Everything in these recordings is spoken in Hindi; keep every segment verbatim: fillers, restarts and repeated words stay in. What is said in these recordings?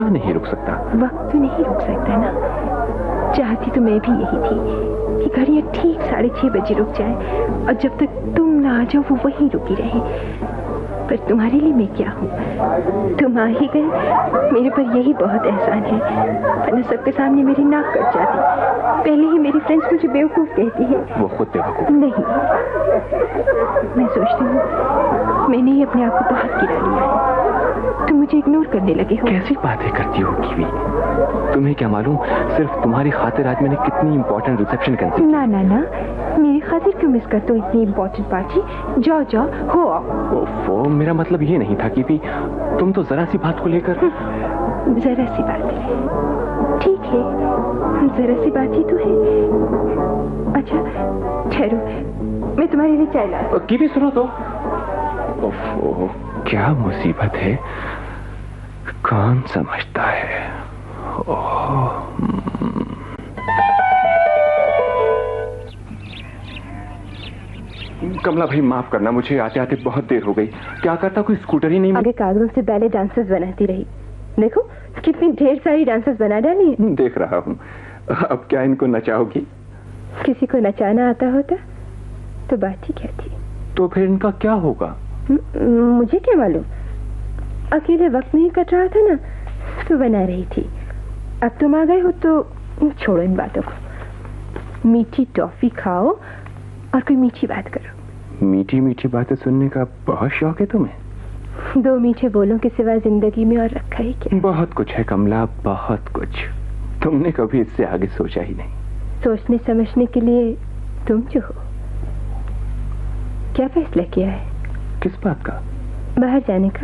नहीं रुक सकता। वक्त तो नहीं रुक सकता ना। चाहती तो मैं भी यही थी कि घड़ियां ठीक साढ़े छह बजे रुक जाए और जब तक तुम ना आ जाओ वो वहीं रुकी रहे। पर तुम्हारे लिए मैं क्या हूँ? तुम आ ही गए, मेरे पर यही बहुत एहसान है, वरना सबके सामने मेरी नाक कट जाती। पहले ही मेरी फ्रेंड्स मुझे बेवकूफ कहती है। वो खुद बेवकूफ नहीं, मैं सोचती हूँ मैंने ही अपने आप को बहुत गिरा लिया है। तुम मुझे इग्नोर करने लगे हो। कैसी बातें करती हो कीवी? तुम्हें क्या मालूम सिर्फ तुम्हारी खातिर आज मैंने कितनी इंपॉर्टेंट रिसेप्शन कैंसिल की। ना ना ना, मेरी खातिर क्यों मिस करते हो इतनी इंपॉर्टेंट पार्टी? जाओ जाओ, हो आओ। ओफो, मेरा मतलब ये नहीं था कीवी, तुम तो जरा सी बात को लेकर। जरा सी बात है, ठीक है, जरा सी बात ही तो है। अच्छा ठहरो, मैं तुम्हारे लिए चाय ला। कीवी सुनो तो। ओफो, क्या मुसीबत है, कौन समझता है। ओह, कमला भाई माफ करना, मुझे आते आते बहुत देर हो गई। क्या करता, कोई स्कूटर ही नहीं। आगे कागजों से बैले डांसर्स बनाती रही, देखो कितनी ढेर सारी डांसर्स बना डाली। देख रहा हूँ। अब क्या इनको नचाओगी? किसी को नचाना आता होता तो बात ही क्या थी। तो फिर इनका क्या होगा? मुझे क्या मालूम, अकेले वक्त नहीं कट रहा था ना तो बना रही थी। अब तुम आ गए हो तो छोड़ो इन बातों को। मीठी टॉफी खाओ और कोई मीठी बात करो। मीठी मीठी बातें सुनने का बहुत शौक है तुम्हें? दो मीठे बोलों के सिवा जिंदगी में और रखा ही क्या? बहुत कुछ है कमला, बहुत कुछ। तुमने कभी इससे आगे सोचा ही नहीं। सोचने समझने के लिए तुम जो हो। क्या फैसला किया है? किस बात का? बाहर जाने का।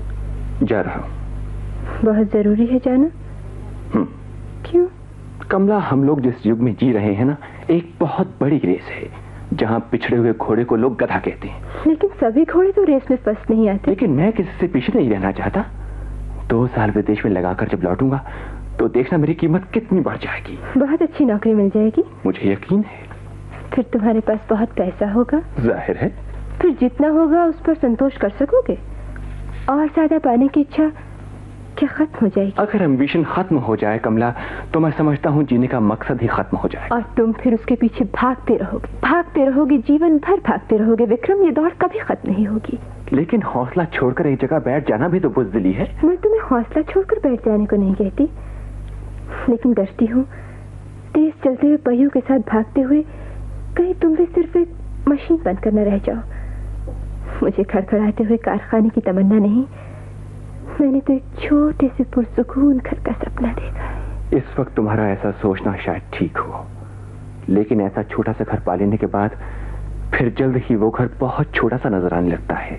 जा रहा हूँ। बहुत जरूरी है जाना? हम्म। क्यों? कमला, हम लोग जिस युग में जी रहे हैं ना, एक बहुत बड़ी रेस है जहाँ पिछड़े हुए घोड़े को लोग गधा कहते हैं। लेकिन सभी घोड़े तो रेस में फर्स्ट नहीं आते। लेकिन मैं किसी से पीछे नहीं रहना चाहता। दो साल विदेश में लगाकर जब लौटूंगा तो देखना मेरी कीमत कितनी बढ़ जाएगी। बहुत अच्छी नौकरी मिल जाएगी, मुझे यकीन है। फिर तुम्हारे पास बहुत पैसा होगा। जाहिर है। फिर जितना होगा उस पर संतोष कर सकोगे। और ज्यादा पाने की इच्छा क्या खत्म हो जाएगी? अगर एम्बिशन खत्म हो जाए कमला, तो मैं समझता हूँ जीने का मकसद ही खत्म हो जाए। और तुम फिर उसके पीछे भागते रहोगे, भागते रहोगे, जीवन भर भागते रहोगे। विक्रम, ये दौड़ कभी खत्म नहीं होगी। लेकिन हौसला छोड़कर एक जगह बैठ जाना भी तो बुज़दिली है। मैं तुम्हें हौसला छोड़कर बैठ जाने को नहीं कहती, लेकिन डरती हूँ तेज चलते हुए पहियों के साथ भागते हुए कहीं तुम भी सिर्फ एक मशीन बनकर न रह जाओ। मुझे खड़खड़ाते हुए कारखाने की तमन्ना नहीं, मैंने तो एक छोटे से पुरसुकून घर का सपना देखा है। इस वक्त तुम्हारा ऐसा सोचना शायद ठीक हो, लेकिन ऐसा छोटा सा घर पा लेने के बाद फिर जल्द ही वो घर बहुत छोटा सा नजर आने लगता है।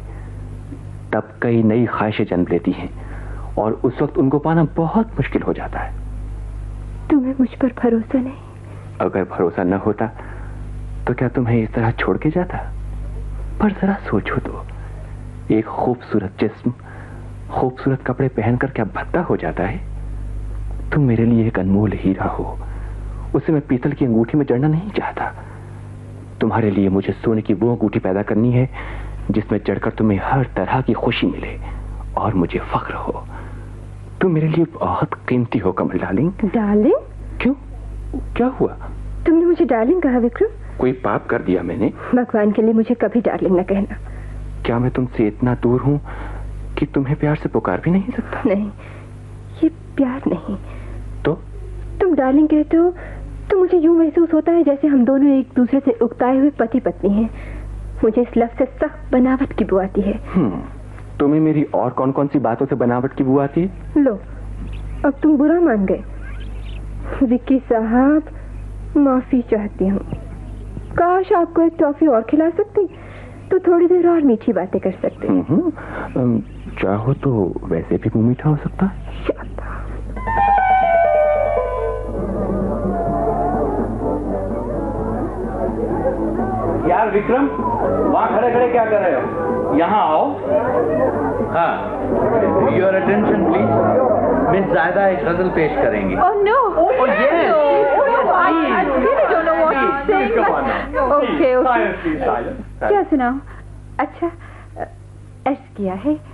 तब कई नई ख्वाहिशें जन्म लेती हैं और उस वक्त उनको पाना बहुत मुश्किल हो जाता है। तुम्हें मुझ पर भरोसा नहीं? अगर भरोसा न होता तो क्या तुम्हें इस तरह छोड़ के जाता? पर जरा सोचो तो, एक खूबसूरत जिस्म खूबसूरत कपड़े पहनकर क्या भद्दा हो जाता है? तुम मेरे लिए एक अनमोल हीरा हो, उसे मैं पीतल की अंगूठी में जड़ना नहीं चाहता। तुम्हारे लिए मुझे सोने की वो अंगूठी पैदा करनी है जिसमें जड़कर तुम्हें हर तरह की खुशी मिले और मुझे फख्र हो। तुम मेरे लिए बहुत कीमती हो कमल डार्लिंग। डार्लिंग? क्यों, क्या हुआ? तुमने मुझे डार्लिंग कहा विक्रम? कोई पाप कर दिया मैंने? भगवान के लिए मुझे कभी डार्लिंग न कहना। क्या मैं तुमसे इतना दूर हूँ कि तुम्हें प्यार से पुकार भी नहीं सकता? नहीं, ये प्यार नहीं। तो? तुम डार्लिंग कहते हो तो मुझे यूं महसूस होता है जैसे हम दोनों एक दूसरे से उगताए हुए पति पत्नी हैं। मुझे इस लफ्ज़ से सख्त बनावट की बू आती है। हम्म, तुम्हें मेरी और कौन कौन सी बातों से बनावट की बू आती है? लो, अब तुम बुरा मान गए। विक्की साहब, माफी चाहती हूँ। काश आपको एक टॉफी और खिला सकती तो थोड़ी देर और मीठी बातें कर सकते। हम्म, चाहो तो वैसे भी मुंह मीठा हो सकता है। यार विक्रम, वहाँ खड़े खड़े क्या कर रहे हो? यहाँ आओ। हाँ, योर अटेंशन प्लीज। मिस ज़ायदा एक गजल पेश करेंगी। Oh no, oh yes, I really don't know what to say. Okay, okay. क्या सुनाऊं? अच्छा, अर्ज किया है